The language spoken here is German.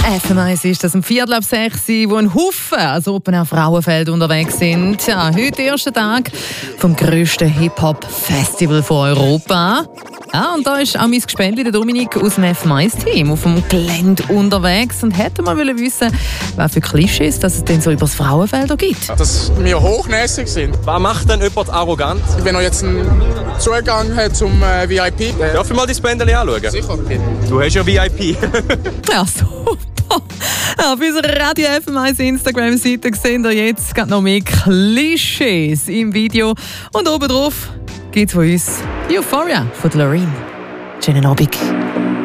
FMS ist das um 5:45, wo ein Haufen als Open Air Frauenfeld unterwegs sind. Ja, heute der erste Tag vom grössten Hip-Hop-Festival von Europa. Ja, und da ist auch mein Gespendli, der Dominik aus dem FMS-Team, auf dem Gelände unterwegs und hätte mal wissen, was für Klischees dass es denn so über das Frauenfeld gibt. Dass wir hochnäsig sind. Was macht denn jemand arrogant? Wenn er jetzt einen Zugang hat zum VIP. Darf ich mal dein Bändchen anschauen? Sicher. Du hast ja VIP. Ja, super. Auf unserer Radio FMS Instagram-Seite sehen ihr jetzt gerade noch mehr Klischees im Video. Und oben drauf gibt es von uns Euphoria von Loreen. Schönen Abend.